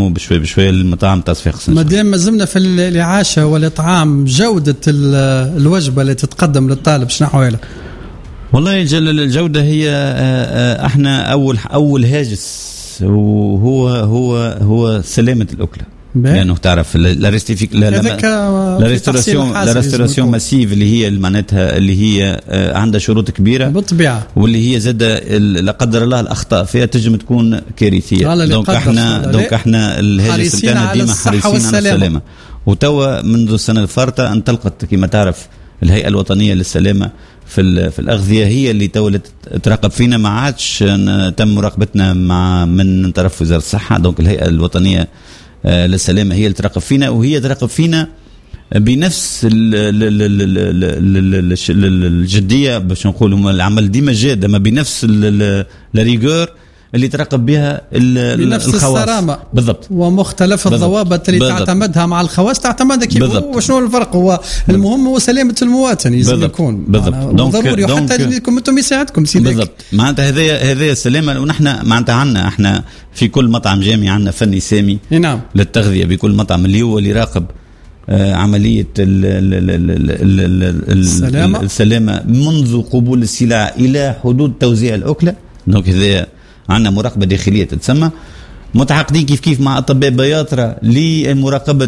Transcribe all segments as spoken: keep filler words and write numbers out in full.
نقدموا بشوي بشوي المطاعم تاع صفاقس. ما دام ما زلنا في الإعاشة والإطعام، جودة الوجبة اللي تتقدم للطالب شنو أحوالها؟ والله الجودة هي احنا أول أول هاجس وهو هو هو سلامة الأكلة، لأنه تعرف لا ريستيفيك لا لا ريستوراسيون لا ريستوراسيون ماسيف اللي هي معناتها اللي هي عندها شروط كبيرة بالطبيعة، واللي هي زاد لا قدر الله الأخطاء فيها تجم تكون كارثية. دونك احنا دونك احنا الهاجس بتاعنا ديما حريصين على السلامة. وتوا منذ السنة الفارطة انطلقت كما تعرف الهيئة الوطنية للسلامة في في الأغذية، هي اللي تولت تراقب فينا. ما عادش تم مراقبتنا مع من طرف وزارة الصحة، دونك الهيئة الوطنية للسلامة هي اللي تراقب فينا، وهي تراقب فينا بنفس الجدية باش نقولوا العمل ديما جاد، ما بنفس الريغور اللي تراقب بها بنفس الخواص الصرامة بالضبط، ومختلف الضوابط اللي بالضبط. تعتمدها مع الخواص تعتمدها كيف، وشنو الفرق؟ هو المهم هو سلامة المواطن يلزم يكون بالضبط، ضروري، وحتى لكم انتم يساعدكم سيدي بالضبط. معناتها هذه هذه السلامة. ونحن معناتها عندنا احنا في كل مطعم جامعي عندنا فني سامي نعم للتغذية بكل مطعم اللي هو اللي يراقب آه عملية ال ال ال ال السلامة. السلامة منذ قبول السلع إلى حدود توزيع الأكلة. دونك هذا عندنا مراقبة داخلية تتسمى، متعاقدين كيف كيف مع أطباء بياطرة لمراقبة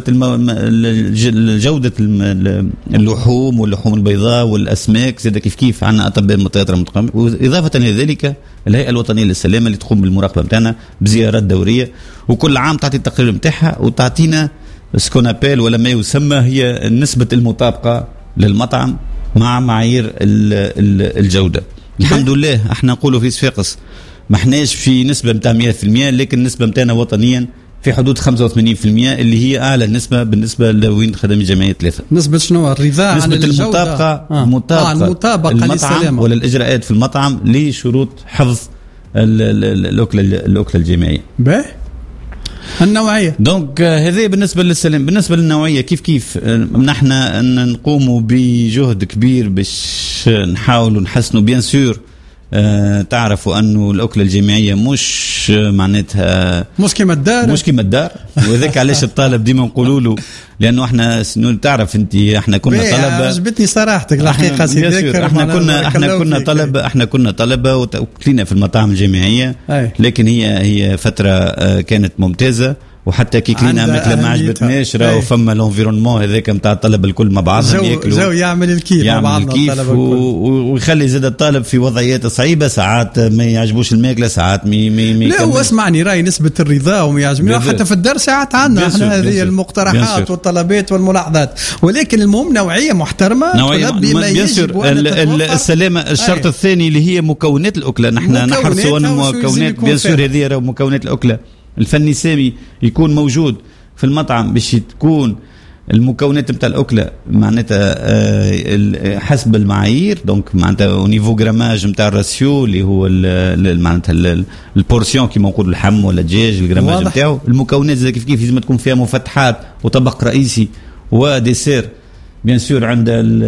جودة اللحوم واللحوم البيضاء والأسماك، زي كيف كيف عندنا أطباء بياطرة متقامة. وإضافة لذلك الهيئة الوطنية للسلامة اللي تقوم بالمراقبة بتاعنا بزيارات دورية، وكل عام تعطي التقرير بتاعها وتعطينا سكونابيل ولا ما يسمى هي نسبة المطابقة للمطعم مع معايير الجودة. الحمد لله احنا نقولوا في صفاقس ما احناش في نسبة متاع مئة بالمئة، لكن النسبة متاعنا وطنيا في حدود خمسة وثمانين بالمئة اللي هي أعلى نسبة بالنسبة لوين خدمة الجمعية ثلاثة. نسبة شنو؟ الرضا نسبة عن المطابقة آه. مطابقة, آه. المطابقة المطعم ولا الإجراءات في المطعم لشروط حفظ الأكلة الأكلة الجماعية. به النوعية. دونك هذه بالنسبة للسلام. بالنسبة للنوعية كيف كيف نحن نقوم بجهد كبير باش نحاول نحسنوا بيان سور. أه تعرفوا أنه الأكلة الجامعية مش معناتها مش كما الدار مش كما الدار وذاك علاش الطالب ديما نقولوا له، لأنه احنا تعرف أنت احنا كنا طلبة. عجبتني صراحتك الحقيقة سيدي. احنا كنا احنا كنا طلبة احنا كنا طلبة وكلينا في المطاعم الجامعية، لكن هي هي فترة كانت ممتازة، وحتى كي كلينا مثل ما عجبتناش راهو فما لونفيرونمون هذاك نتاع الطلبه الكل مع بعضهم ياكلوا جو يعمل الكيف مع بعضنا ويخلي زاد الطالب في وضعيات صعيبه، ساعات ما يعجبوش الماكله، ساعات مي مي مي لا هو اسمعني راي نسبه الرضا وما يعجبني حتى في الدار ساعات عندنا احنا هذه المقترحات والطلبات والملاحظات، ولكن المهم نوعيه محترمه نوعيه بما يجب السلامه. الشرط الثاني اللي هي مكونات الاكله، نحن نحرصوا على المكونات بيان سور هذه راهو مكونات الاكله. الفني سامي يكون موجود في المطعم باش تكون المكونات نتاع الاكله معناتها حسب المعايير، دونك معناتها نيفو جراماج نتاع الراسيو اللي هو معناتها البورسيون كيما نقولوا اللحم ولا الدجاج الجراماج نتاعو. المكونات زي كيف كيف لازم تكون فيها مفتحات وطبق رئيسي وديسير بيان سور عند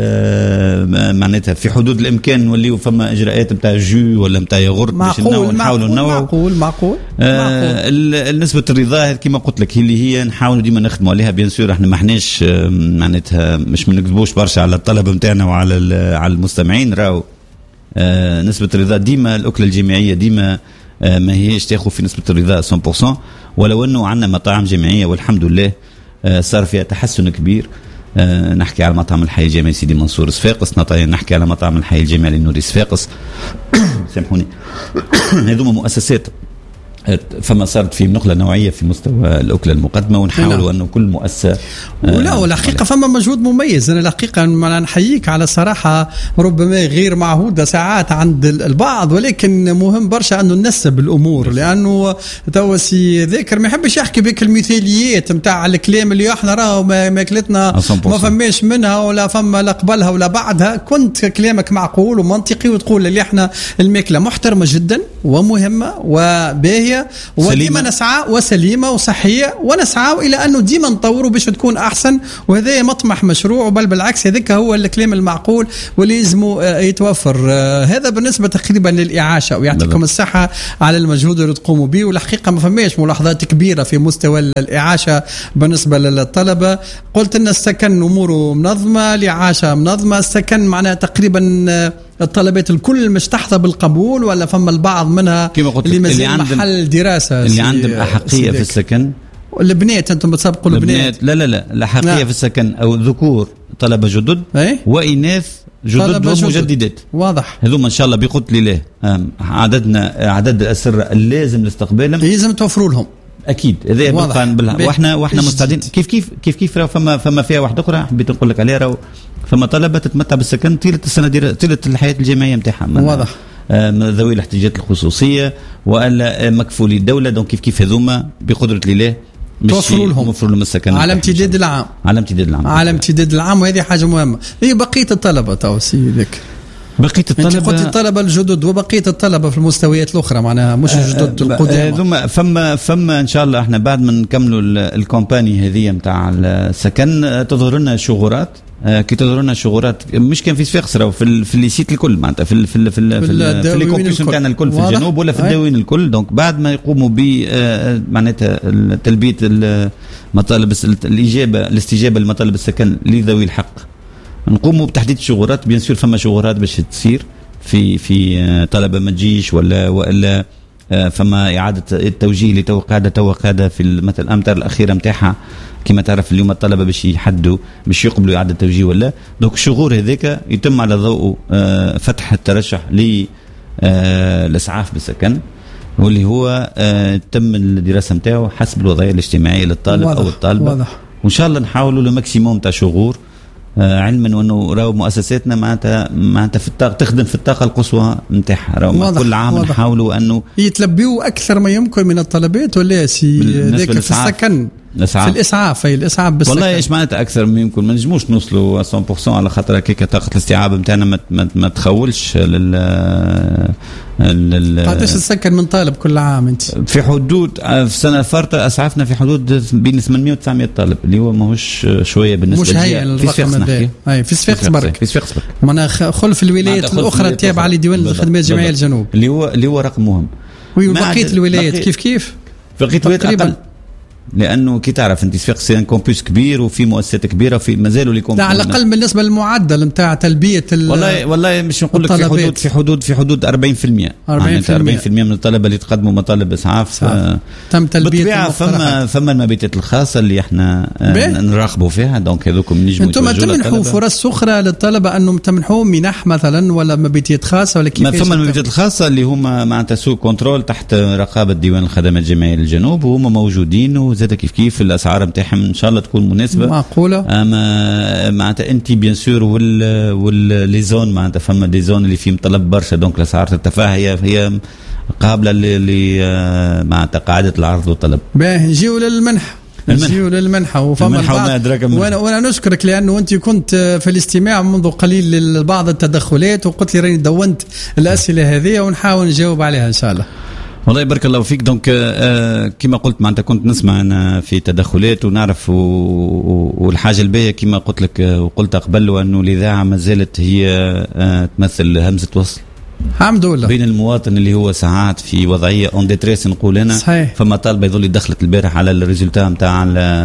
معناتها في حدود الامكان نوليو فما اجراءات نتاع جو ولا نتاع ياغورت باش نحاولوا ننوعوا. معقول معقول آه نسبه الرضا كما قلت لك اللي هي نحاولوا ديما نخدموا عليها. بيان سور احنا ما احناش معناتها مش منكذبوش برشا على الطلبه نتاعنا وعلى على المستمعين. راهو آه نسبه الرضا ديما الاكله الجامعيه ديما آه ما هيش تاخذ في نسبه الرضا مية بالمية، ولو انه عندنا مطاعم جامعيه والحمد لله آه صار فيها تحسن كبير. أه نحكي على مطعم الحي الجامعي سيدي منصور صفاقس، نحكي على مطعم الحي الجامعي للنوري صفاقس سامحوني. هذوما مؤسسات فما صارت في نقلة نوعية في مستوى الأكلة المقدمة، ونحاولوا أنه كل مؤسسة ولا والحقيقة فما مجهود مميز. أنا الحقيقة نحييك على صراحة ربما غير معهودة ساعات عند البعض، ولكن مهم برشا أنه ننسب الأمور، لأنه توسي ذكر ما يحبش يحكي بك المثاليات متاع الكلام اللي احنا راهو ماكلتنا ما فماش منها ولا فما لا قبلها ولا بعدها. كنت كلامك معقول ومنطقي وتقول اللي احنا الماكلة محترمة جدا ومهمة وباهية، متكامله وديما نسعى وسليمه وصحيه، ونسعى الى انه ديما نطوروا باش تكون احسن، وهذا مطمح مشروع، بل بالعكس هذاك هو الكلام المعقول واللي لازم يتوفر. هذا بالنسبه تقريبا للاعاشه، ويعطيكم الصحه على المجهود اللي تقوموا به. والحقيقه ما فماش ملاحظات كبيره في مستوى الاعاشه بالنسبه للطلبه. قلت ان السكن اموره منظمه، الاعاشه منظمه، السكن معناها تقريبا الطلبات الكل مش تحظى بالقبول، ولا فما البعض منها اللي مازال محل دراسه اللي عندهم احقيه في السكن. البنات انتم بتسبقوا البنات؟ لا لا لا الاحقيه لا. في السكن او ذكور طلبه جدد ايه؟ واناث جدد ومجددات. واضح. هذوما ان شاء الله بقدر الله عددنا عدد الاسره اللازم لاستقبالهم لازم توفروا لهم اكيد. هذا بالها واحنا واحنا مستعدين. كيف كيف كيف كيف راهو فما فما فيها واحده اخرى حبيت نقول لك عليها، راهو فما طلبه تتمتع بالسكن طيله السنه دي طيله الحياه الجامعيه نتاعها. واضح. ذوي الاحتياجات الخصوصيه والا مكفولي الدوله، دونك كيف كيف هذوما بقدره الله توفروا لهم توفروا لهم السكن على امتداد العام. على امتداد العام على امتداد العام وهذه حاجه مهمه. هي بقيه الطلبه تو سيدك بقيه الطلبه، انت قلت الطلبه الجدد وبقيه الطلبه في المستويات الاخرى معناها مش الجدد القدامى. ثم فما فما ان شاء الله احنا بعد ما نكملوا الكومباني هذه نتاع السكن تظهر لنا شغورات. كي تظهر لنا شغورات مش كان في صفاقس راهو في في الليسيت الكل معناتها في في في في, في الكومبيوتر نتاعنا الكل في الجنوب ولا في الدواوين الكل. دونك بعد ما يقوموا ب معناتها تلبيه المطالب الاجابه الاستجابه لمطالب السكن لذوي الحق، نقوموا بتحديد الشغورات. بيان سور فما شغورات باش تصير في في طلبه ما تجيش ولا والا فما اعاده التوجيه اللي تو قاعده تو قاعده في مثلا الامتار الاخيره نتاعها. كما تعرف اليوم الطلبه باش يحدوا باش يقبلوا اعاده التوجيه ولا. دونك الشغور هذاك يتم على ضوء فتح الترشح للاسعاف بالسكن، واللي هو تم الدراسه نتاعو حسب الوضعيه الاجتماعيه للطالب واضح او الطالبه. واضح. وان شاء الله نحاولوا لماكسيموم تاع شغور، علما وانه راهو مؤسساتنا معناتها معناتها في الطاقه تخدم في الطاقه القصوى نتاعها. راهو كل عام نحاولوا انه يتلبيوا اكثر ما يمكن من الطلبات ولا سي ذاك في السكن الإسعاف. في الاسعاف. هي الاسعاف بالسكن والله ايش معناتها اكثر ما يمكن. ما نجموش نوصلوا مية بالمية على خاطر هكاك طاقه الاستيعاب نتاعنا ما, ما, ما تخولش لل لل قداش السكن من طالب كل عام انت؟ في حدود في السنه الفارطه اسعفنا في حدود بين ثمانمائة وتسعمائة طالب، اللي هو ماهوش شويه بالنسبه مش هي الرقم هذا. اي في صفاقس برك في صفاقس برك معناها خلف الولايات الاخرى التابعه لديوان الخدمات الجمعيه الجنوب، اللي هو اللي هو رقم مهم. وبقيه الولايات كيف كيف بقيه الولايات اقل، لانه كي تعرف انت صفاقس ان كومبوس كبير وفي مؤسسات كبيره وفي مازالوا اللي لا على الاقل بالنسبه للمعدل نتاع تلبيه والله والله مش نقول لك في حدود في حدود في حدود أربعين بالمئة أربعين بالمئة من الطلبه اللي تقدموا مطالب اسعاف آه تم تلبيه. بالطبيعه فما فما المبيتات الخاصه اللي احنا آه نراقبوا فيها. دونك هذوكم نجموا انتم تمنحوا فرص اخرى للطلبه انهم تمنحوا منح مثلا ولا مبيتات خاصه ولا كيفاش؟ ما فما المبيتات الخاصه اللي هما معناتها سو كنترول تحت رقابه ديوان الخدمات الجمعيه للجنوب، وهم موجودين وزاد كيف كيف الاسعار نتاعهم ان شاء الله تكون مناسبه معقوله. اما معناتها انت بيان سور وال وال لي زون معناتها فما دي زون اللي فيهم طلب برشا، دونك الاسعار ترتفع هي هي قابله ل معناتها قاعده العرض والطلب. باهي نجيو للمنحه نجيو للمنحه وفما البعض وانا وانا نشكرك لانه انت كنت في الاستماع منذ قليل لبعض التدخلات وقلت لي راني دونت الاسئله هذه ونحاول نجاوب عليها ان شاء الله. والله يبارك الله فيك. دونك آه كما قلت معناتها كنت نسمع أنا في تدخلات ونعرف والحاجة الباهية كما قلت لك وقلت قبل وأنه الإذاعة ما زالت هي آه تمثل همزة وصل الحمد لله بين المواطن اللي هو ساعات في وضعية اون ديتريس نقول أنا صحيح. فما طالبة يظل دخلت البارح على الريزولتا نتاع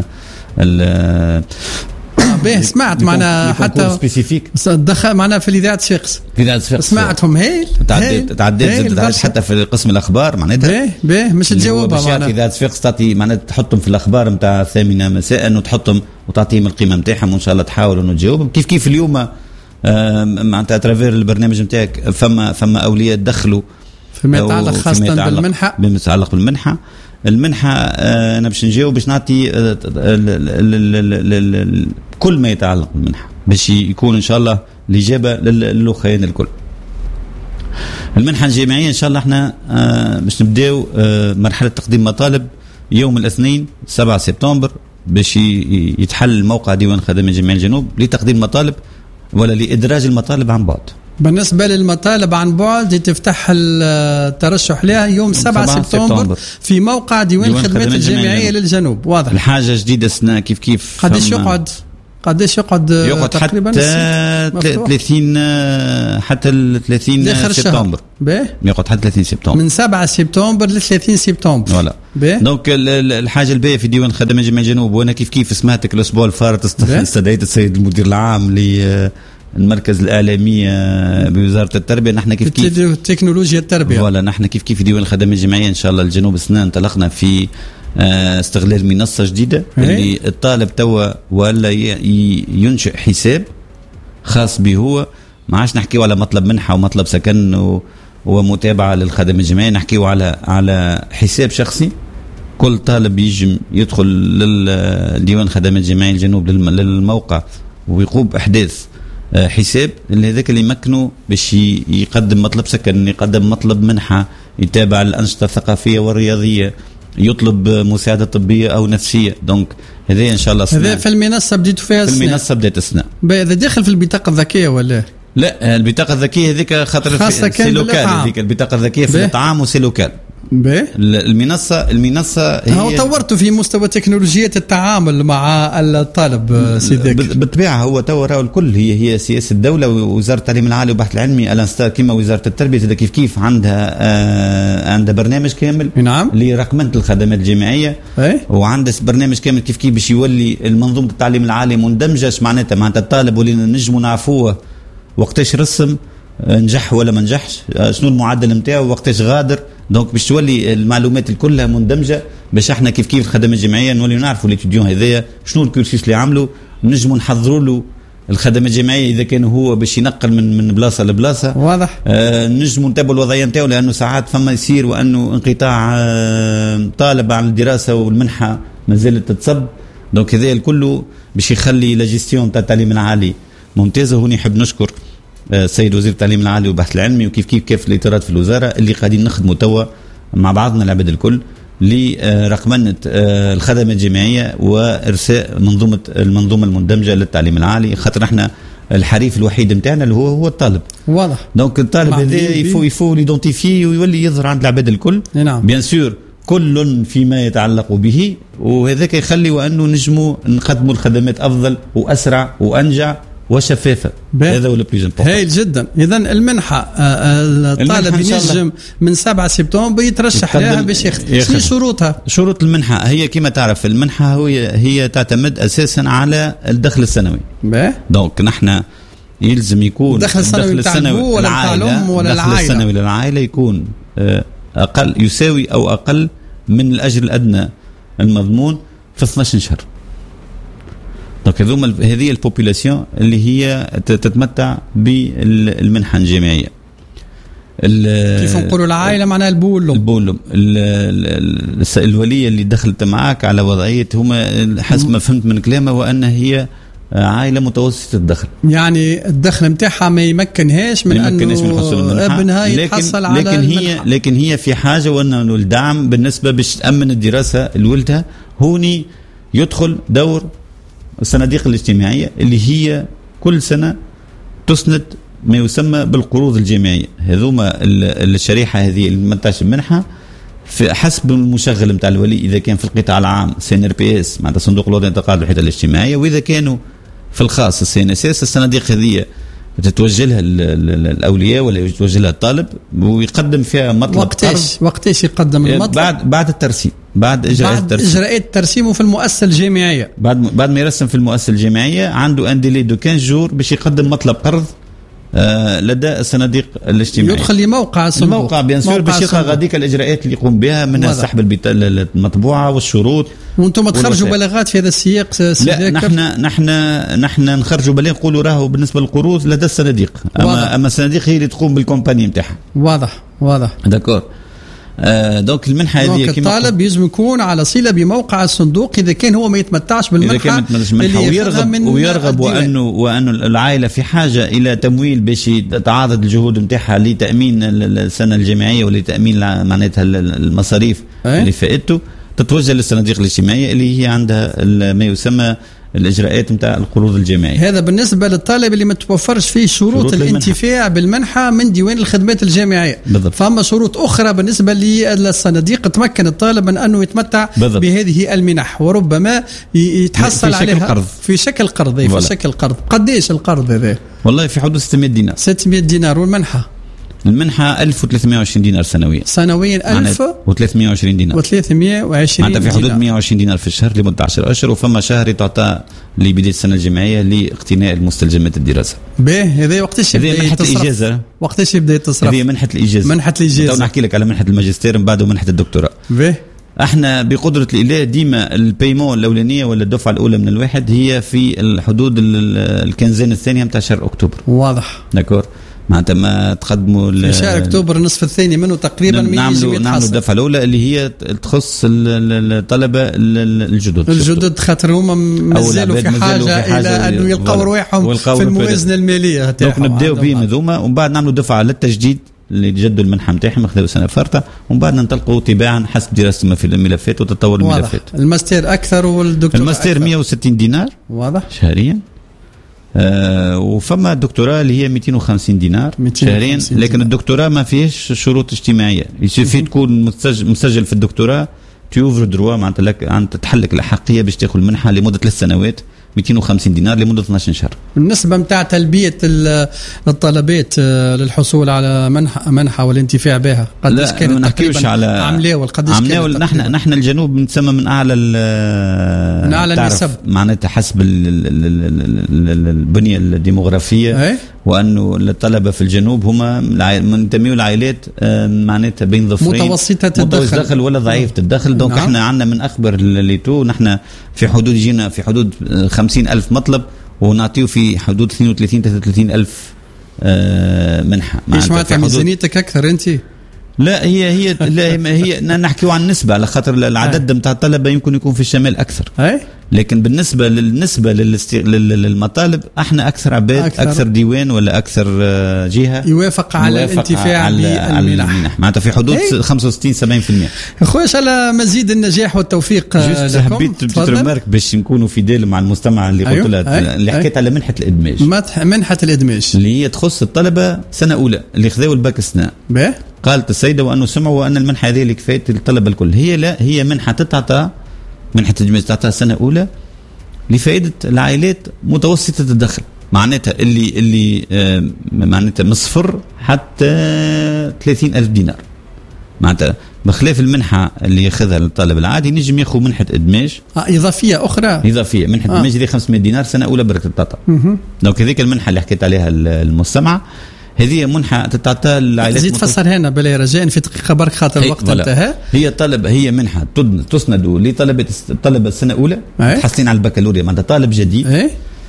ال باهي سمعت معنا حتى دخل معنا في الاذاعه صفاقس في اذاعه صفاقس سمعتهم هيل تعديت تعديت حتى في قسم الاخبار معناتها باهي باهي مش تجاوبها معنا في اذاعه صفاقس تعطي معناتها تحطهم في الاخبار نتاع الثامنه مساء وتحطهم وتعطيهم القيمه نتاعهم وان شاء الله تحاول انه تجاوبهم كيف كيف اليوم معناتها ترافير البرنامج نتاعك فما فما اولياء دخلوا فيما يتعلق خاصه بالمنحه بما يتعلق بالمنحه المنحه انا باش نجاوب باش نعطي كل ما يتعلق بالمنحه باش يكون ان شاء الله الاجابه للاخوين الكل. المنحه الجامعيه ان شاء الله احنا باش نبداو مرحله تقديم مطالب يوم الاثنين سبعة سبتمبر باش يتحل موقع ديوان خدمات جمعيه الجنوب لتقديم مطالب ولا لادراج المطالب عن بعد. بالنسبة للمطالب عن بعد تفتح الترشح لها يوم سبعة سبتمبر في موقع ديوان, ديوان خدمات الجامعية للجنوب. واضح. الحاجة جديدة سنة كيف كيف قديش يقعد قديش يقعد يقعد تقريبا حتى ثلاثين حتى ثلاثين سبتمبر. يقعد حتى ثلاثين سبتمبر من سبعة سبتمبر ل ثلاثين سبتمبر. ولا دونك الحاجه الباهيه في ديوان خدمات الجامعيه الجنوب، وانا كيف كيف سمعتك الاسبوع الفارط استدعيت السيد المدير العام للمركز الاعلاميه بوزاره التربيه. نحن كيف كيف تكنولوجيا التربيه ولا نحن كيف كيف في ديوان الخدمات الجامعيه ان شاء الله الجنوب السنه انطلقنا في استغلال منصة جديدة اللي الطالب توا ولا ينشئ حساب خاص به هو. ما عادش نحكيو على مطلب منحة ومطلب سكن ومتابعة للخدمة الجامعية، نحكيو على على حساب شخصي. كل طالب يجم يدخل للديوان خدمات الجامعية الجنوب للموقع ويقوم بإحداث حساب اللي هذاك اللي يمكنه باش يقدم مطلب سكن، يقدم مطلب منحة، يتابع الأنشطة الثقافية والرياضية، يطلب مساعدة طبية أو نفسية. دونك هذا إن شاء الله هذا في المنصة بديتوا فيها في المنصة بدأت السنة. هذا داخل في البطاقة الذكية ولا لا؟ البطاقة الذكية هذيك خاطر في لوكال، هذيك البطاقة الذكية في الطعام وسي لوكال. المنصة المنصة هي طورته في مستوى تكنولوجية التعامل مع الطالب سيدك. بالطبيعة هو تورا الكل هي هي سياسة الدولة ووزارة التعليم العالي والبحث العلمي الانستار كما وزارة التربية كيف كيف عندها آه عندها برنامج كامل نعم لرقمنة الخدمات الجامعية ايه؟ وعندها برنامج كامل كيف كيف باش يولي المنظومة التعليم العالي مندمجة. معناتها معناتها الطالب ولي نجموا نعرفوه وقتاش رسم نجح ولا ما نجحش، شنو المعدل نتاعو، وقتاش غادر. دونك باش تولي المعلومات كلها مندمجه باش احنا كيف كيف الخدمه الجامعيه نولي نعرفوا ليتيديون هذايا شنو الكورسيس اللي عملوا، نجموا نحضروا له الخدمه الجامعيه اذا كان هو باش ينقل من من بلاصه لبلاصه. واضح. آه نجموا نتابعوا الوضعيه نتاعو لانه ساعات فما يصير وانه انقطاع آه طالب عن الدراسه والمنحه مازالت تتصب. دونك هذا الكل باش يخلي لا جيستيون تاع التعليم العالي ممتازه. هوني نحب نشكر السيد وزير التعليم العالي والبحث العلمي وكيف كيف كيف الاطارات في الوزاره اللي قاعدين نخدموا توا مع بعضنا العباد الكل لرقمنه الخدمات الجامعيه وارساء منظومه المنظومه المندمجه للتعليم العالي، خاطر احنا الحريف الوحيد نتاعنا اللي هو هو الطالب. واضح. دونك الطالب هذا يفو يفو ليدونتيفي ويولي يظهر عند العباد الكل. نعم. بيان سور كل فيما يتعلق به، وهذاك يخلي وانه نجموا نقدموا الخدمات افضل واسرع وانجع وشفافه. هذا هو البليز امبورطون. هايل جدا. اذا المنحه الطالب ينجم من سبعة سبتمبر يترشح لها باش ياخذ. شنو شروطها؟ شروط المنحه هي كما تعرف المنحه هي هي تعتمد اساسا على الدخل السنوي. دونك نحن يلزم يكون الدخل السنوي السنوي ولا العائله ولا الدخل السنوي للعائله يكون اقل يساوي او اقل من الاجر الادنى المضمون في اثني عشر شهر. دونك هذوما هذه البوبولاسيون اللي هي تتمتع بالمنحه الجامعيه. كيف نقولوا العائله معناها البولم البولم الوليه اللي دخلت معك على وضعيه هما حسب ما فهمت من كلامه وان هي عائله متوسطه الدخل، يعني الدخل نتاعها ما يمكنهاش من انه ابنها يتحصل على لكن هي المنحة. لكن هي في حاجه وانه الدعم بالنسبه باش تامن الدراسه لولدها. هوني يدخل دور الصناديق الاجتماعية اللي هي كل سنة تسند ما يسمى بالقروض الجامعية. هذوما الشريحة هذه اللي ممتعش المنحة في حسب المشغل متاع الولي، إذا كان في القطاع العام سي ان ار بي اس مع صندوق الوطني للتقاعد والحياة الاجتماعية، وإذا كانوا في الخاص السي ان اس اس. الصناديق هذه تتوجه لها الاولياء ولا يتوجه لها الطالب ويقدم فيها مطلب. وقتاش وقتاش يقدم المطلب؟ بعد بعد الترسيم، بعد اجراءات الترسيم، اجراءات ترسيمه في المؤسسه الجامعيه. بعد بعد ما يرسم في المؤسسه الجامعيه عنده ان ديلي دو خمسة جور باش يقدم مطلب قرض آه لدى الصناديق الاجتماعيه. يدخل لموقع الصندوق، الموقع بيان سور باش يلقى غاديك الاجراءات اللي يقوم بها من سحب البطاقه المطبوعه والشروط. وانتم تخرجوا بلاغات في هذا السياق؟ لا نحن نحن نحن نخرجوا بلاغ نقولوا راهو بالنسبه للقروض لدى الصناديق، اما اما الصناديق هي اللي تقوم بالكومباني نتاعها. واضح واضح. داكور. آه دونك المنحه هذه كما الطالب يجب يكون على صله بموقع الصندوق اذا كان هو ما يتمتعش بالمنحه، إذا كان المنحه ويرغب ويرغب وانه وانه العائله في حاجه الى تمويل باش تتعاضد الجهود نتاعها لتامين السنه الجامعيه ولتامين معناتها المصاريف أه؟ اللي فاتته، تتوجه للصناديق الاجتماعيه اللي هي عندها ما يسمى الاجراءات نتاع القروض الجامعيه. هذا بالنسبه للطالب اللي ما توفرش فيه شروط, شروط الانتفاع بالمنحه من ديوان الخدمات الجامعيه. بالضبط. فما شروط اخرى بالنسبه للصناديق تمكن الطالب من انه يتمتع بالضبط. بهذه المنح وربما يتحصل في عليها قرض. في شكل قرض. في شكل قرض. قديش القرض هذا؟ والله في حدود ستمائة دينار. ستمائة دينار. والمنحه المنحة ألف وثلاثمائة وعشرين دينار سنويا. سنويا ألف وثلاثمائة وعشرين دينار. وثلاثمائة وعشرين معناتها في حدود مائة وعشرين دينار في الشهر لمدة عشر أشهر، وفما شهر تعطى لبداية السنة الجامعية لاقتناء المستلزمات الدراسة. باهي هذا وقتاش يبدا منحة الإجازة. وقتاش يبدا يتصرف؟ هذه منحة الإجازة. منحة الإجازة. تو نحكي لك على منحة الماجستير من بعد ومنحة الدكتوراه. باهي. احنا بقدرة الإله ديما البيمون الأولانية ولا الدفعة الأولى من الواحد هي في الحدود الكنزين الثانية متاع شهر أكتوبر. واضح. داكور. معناتها ما تقدموا في شهر اكتوبر النصف الثاني منه تقريبا نعملوا نعملوا الدفعه الاولى اللي هي تخص الطلبه الجدد الجدد خاطر هما مازالوا في حاجه, حاجة الى انه يلقاو رواحهم في الموازنه الماليه تاعهم. نبداو بهم هذوما ومن بعد نعملوا دفعه للتجديد اللي يجدوا المنحه نتاعهم ياخذوا سنه فرطه ومن بعد ننطلقوا تباعا حسب دراسه في الملفات وتطور الملفات. الماستر اكثر والدكتوراه الماستر مائة وستين دينار واضح شهريا. آه وفما الدكتوراه اللي هي مئتين وخمسين دينار شهريا، لكن الدكتوراه ما فيهش شروط اجتماعيه، يكفي تكون مسجل, مسجل في الدكتوراه تيوفر دروا معناتها لك ان تتحلك الاحقيه باش تاخذ المنحه لمده ثلاث سنوات مئتين وخمسين دينار لمده اثناش شهر. بالنسبه نتاع تلبيه الطلبات للحصول على منحه منحه والانتفاع بها قداش كانت؟ ما نحكيوش على عملاوه قداش كانت؟ نحن نحن الجنوب بنسمى من اعلى من اعلى النسب معناتها حسب البنيه الديموغرافيه أي؟ وانه الطلبه في الجنوب هما منتميوا لعائلات معناتها بين ظفرين متوسطه الدخل ولا ضعيفه الدخل. دونك نعم. احنا عندنا من اخبر اللي تو نحن في حدود جينا في حدود خمسين ألف مطلب ونعطيه في حدود اثنين وثلاثين ثلاثة وثلاثين ألف منحه. ايش معناتها ميزانيتك اكثر انت؟ لا هي هي لا هي نحكيو عن نسبه على خاطر العدد نتاع الطلبه يمكن يكون في الشمال اكثر. أي؟ لكن بالنسبه للنسبه للست... للمطالب احنا اكثر عباد اكثر, أكثر ديوان ولا اكثر جهه يوافق على الانتفاع بالمنح معناتها في حدود أي؟ خمسة وستين سبعين بالمئة. خويا على مزيد النجاح والتوفيق لكم. حبيت تترمارك باش نكونوا فيدال مع المستمع اللي قلت له أيوه؟ اللي حكيت على منحه الادماج. منحه الادماج اللي هي تخص الطلبه سنه اولى اللي خذوا الباك السنه. باهي. قالت السيده وانه سمعوا وان المنحه هذه اللي كفايه الطلبه الكل. هي لا هي منحه تتعطى منحه الادماج تعطى سنه اولى لفائده العائلات متوسطه الدخل معناتها اللي اللي آه معناتها من صفر حتى ثلاثين ألف دينار معناتها بخلاف المنحه اللي ياخذها الطالب العادي نجم ياخذ منحه ادماج آه اضافيه اخرى اضافيه منحه ادماج دي خمسمائة دينار سنه اولى بركه التعطى. دونك هذيك المنحه اللي حكيت عليها المستمع هذه منحه تتعطى للعائلات. زيد فسر هنا بلا رجاء في دقيقه برك خاطر الوقت انتهى. هي طلب هي منحه تسند لطلبه الطلبه السنه الاولى متحصلين على البكالوريا معناتها طالب جديد ايه؟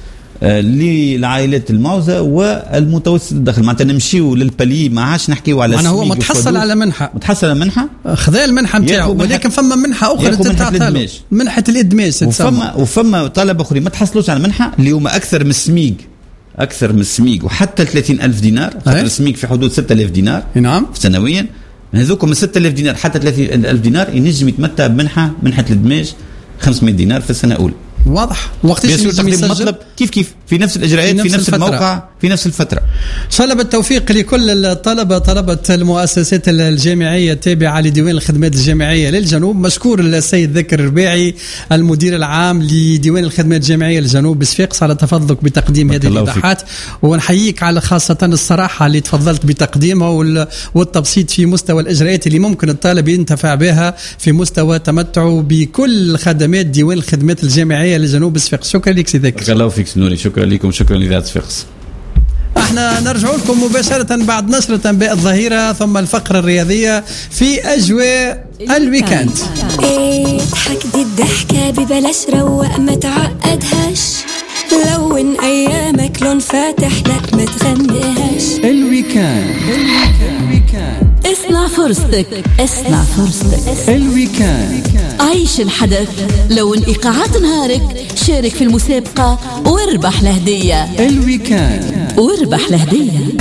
آه للعائلات المعوزه والمتوسط الدخل معناتها نمشيو للبالي ما عادش نحكيو على انا هو متحصل على منحه متحصل على منحه خذا المنحه نتاعو ولكن فما منحه اخرى تتعطى منحه الادماج وفما وفما طلبه اخرين ما تحصلوش على منحه اللي هما اكثر من السميق اكثر من السميق وحتى ثلاثين ألف دينار. خاطر السميق في حدود ستة آلاف دينار نعم سنويا. هذوك من ستة آلاف دينار حتى ثلاثين ألف دينار ينجم يتمتع بمنحه منحه الادماج خمسمائة دينار في السنه الاولى. واضح. وقتاش يسجل المطلب كيف كيف في نفس الاجراءات في نفس, في نفس الموقع في نفس الفتره. ان شاء الله بالتوفيق لكل الطلبه طلبه المؤسسات الجامعيه التابعه لديوان الخدمات الجامعيه للجنوب. مشكور السيد ذكر الرباعي المدير العام لديوان الخدمات الجامعيه للجنوب بصفاقس على تفضلك بتقديم هذه الايضاحات ونحييك على خاصه الصراحه اللي تفضلت بتقديمها والتبسيط في مستوى الاجراءات اللي ممكن الطالب ينتفع بها في مستوى تمتعه بكل خدمات ديوان الخدمات الجامعيه لجنوب صفاقس. شكرا لك سي ذكر. بارك الله فيك سنوري. شكرا لكم شكرا لإذاعة صفاقس. احنا نرجع لكم مباشرة بعد نشرة أنباء الظهيرة ثم الفقرة الرياضية في أجواء الويكند. اضحك دي الضحكة ببلاش روق ما تعقدهاش لون أيامك لون فاتح لا ما تغنيهاش. الويكند الويكند اصنع فرصتك اصنع فرصتك الويكند عيش الحدث لون إيقاعات نهارك. شارك في المسابقة واربح لهدية. الويكند واربح لهدية.